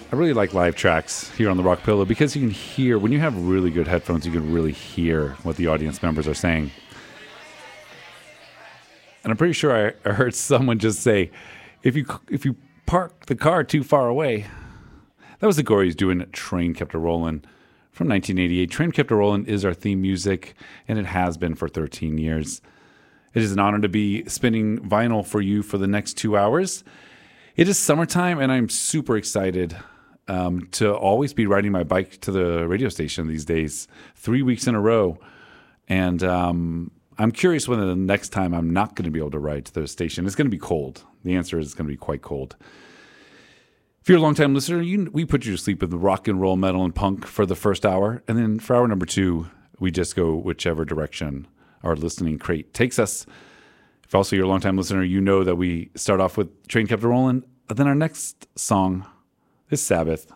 I really like live tracks here on the Rock Pillow because you can hear, when you have really good headphones, you can really hear what the audience members are saying. And I'm pretty sure I heard someone just say, if you park the car too far away. That was the Gories doing Train Kept a Rollin' from 1988. Train Kept a Rollin' is our theme music, and it has been for 13 years. It is an honor to be spinning vinyl for you for the next 2 hours. It is summertime, and I'm super excited to always be riding my bike to the radio station these days, 3 weeks in a row. And I'm curious when the next time I'm not going to be able to ride to the station. It's going to be cold. The answer is it's going to be quite cold. If you're a longtime listener, we put you to sleep with rock and roll, metal, and punk for the first hour. And then for hour number 2, we just go whichever direction our listening crate takes us. If also you're a longtime listener, you know that we start off with Train Kept a Rollin'. Then our next song is Sabbath.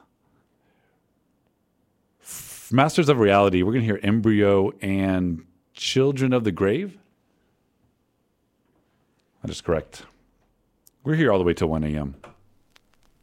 Masters of Reality, we're going to hear Embryo and Children of the Grave. That is correct. We're here all the way till 1 a.m.